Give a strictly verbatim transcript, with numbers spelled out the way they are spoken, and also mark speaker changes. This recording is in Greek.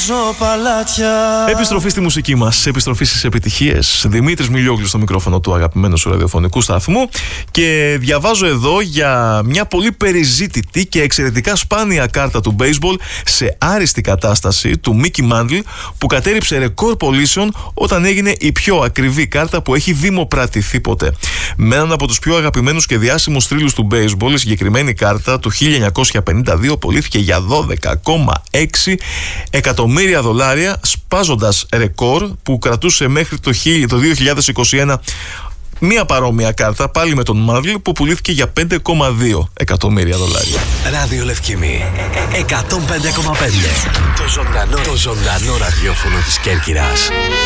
Speaker 1: Επιστροφή στη μουσική μας, επιστροφή στις επιτυχίες. Δημήτρης Μιλιόγλου στο μικρόφωνο του αγαπημένου σου ραδιοφωνικού σταθμού. Και διαβάζω εδώ για μια πολύ περιζήτητη και εξαιρετικά σπάνια κάρτα του baseball σε άριστη κατάσταση του Mickey Mantle, που κατέριψε ρεκόρ πωλήσεων όταν έγινε η πιο ακριβή κάρτα που έχει δημοπρατηθεί ποτέ. Με έναν από τους πιο αγαπημένους και διάσημους θρύλους του baseball, η συγκεκριμένη κάρτα του χίλια εννιακόσια πενήντα δύο πωλήθηκε για δώδεκα κόμμα έξι εκατομμύρια δολάρια, σπάζοντας ρεκόρ που κρατούσε μέχρι το δύο χιλιάδες είκοσι ένα μία παρόμοια κάρτα, πάλι με τον Μάντλ, που πουλήθηκε για πέντε κόμμα δύο εκατομμύρια δολάρια.
Speaker 2: Ράδιο Λευκήμη εκατόν πέντε κόμμα πέντε. Το ζωντανό, το ζωντανό ραδιόφωνο της Κέρκυρας.